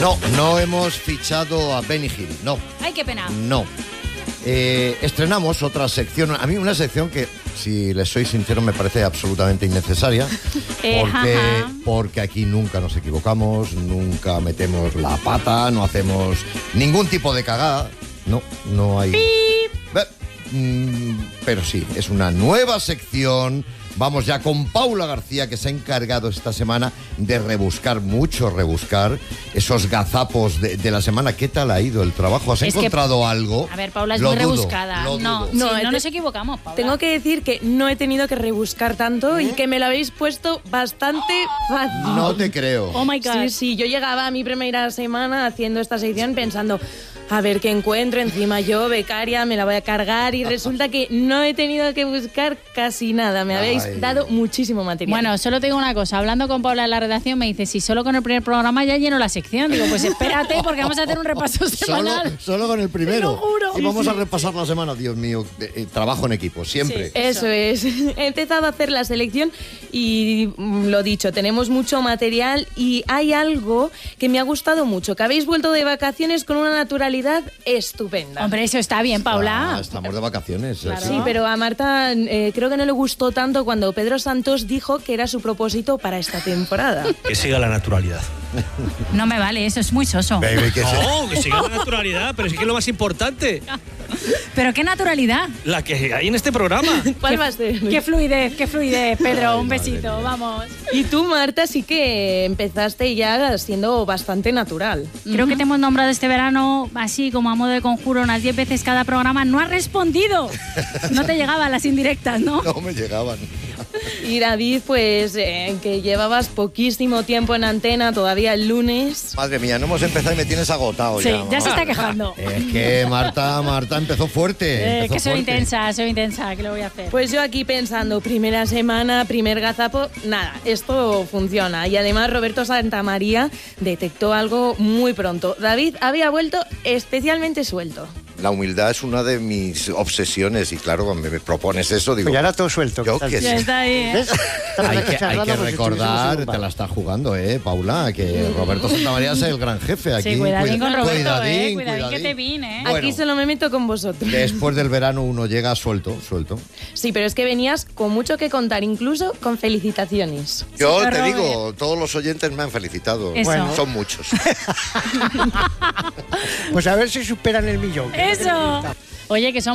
No hemos fichado a Benny Hill, no. Ay, qué pena. No. Estrenamos otra sección, a mí una sección que, si les soy sincero, me parece absolutamente innecesaria, porque aquí nunca nos equivocamos, nunca metemos la pata, no hacemos ningún tipo de cagada, no hay... Pero sí, es una nueva sección. Vamos ya con Paula García, que se ha encargado esta semana de rebuscar esos gazapos de la semana. ¿Qué tal ha ido el trabajo? ¿Has encontrado algo? A ver, Paula es muy rebuscada. No nos equivocamos, Paula. Tengo que decir que no he tenido que rebuscar tanto y que me lo habéis puesto bastante fácil. No te creo. Oh my God. Sí, yo llegaba a mi primera semana haciendo esta sección pensando, a ver qué encuentro, encima yo, becaria, me la voy a cargar, y resulta que no he tenido que buscar casi nada. Me habéis dado muchísimo material. Bueno, solo te digo una cosa, hablando con Paula en la redacción me dice, si solo con el primer programa ya lleno la sección. Digo, pues espérate, porque vamos a hacer un repaso semanal. Solo con el primero. Te lo juro. Y vamos a repasar la semana. Dios mío, trabajo en equipo, siempre. Sí, eso es. He empezado a hacer la selección y lo dicho, tenemos mucho material y hay algo que me ha gustado mucho, que habéis vuelto de vacaciones con una naturalidad estupenda. Hombre, eso está bien, Paula. Estamos de vacaciones. Claro. Sí, pero a Marta creo que no le gustó tanto cuando Pedro Santos dijo que era su propósito para esta temporada. Que siga la naturalidad. No me vale, eso es muy soso. Que siga la naturalidad, pero es que es lo más importante. Pero qué naturalidad. La que hay en este programa. ¿Cuál va a ser? Qué fluidez, Pedro, un besito, vamos. Y tú, Marta, sí que empezaste ya siendo bastante natural. Creo que te hemos nombrado este verano, así como a modo de conjuro, unas 10 veces cada programa. No has respondido. No te llegaban las indirectas, ¿no? No me llegaban. Y David, pues, que llevabas poquísimo tiempo en antena, todavía el lunes. Madre mía, no hemos empezado y me tienes agotado Sí, ya. ya se está quejando. Es que Marta empezó fuerte. Que soy intensa, ¿qué le voy a hacer? Pues yo aquí pensando, primera semana, primer gazapo, nada, esto funciona. Y además Roberto Santamaría detectó algo muy pronto. David había vuelto especialmente suelto. La humildad es una de mis obsesiones y claro, cuando me propones eso, digo... Pues ya era todo suelto. Yo que Ya sí. está ahí, ¿eh? ¿Ves? Hay que recordar, te la está jugando, Paula, que Roberto Santamaría es el gran jefe aquí. Sí, cuidadín con Roberto, cuidadín que te vine, Bueno, Aquí solo me meto con vosotros. Después del verano uno llega suelto. Sí, pero es que venías con mucho que contar, incluso con felicitaciones. Yo Sí, te Robert. digo, todos los oyentes me han felicitado. Eso. Bueno, son muchos. Pues a ver si superan el millón. Eso. Oye, que son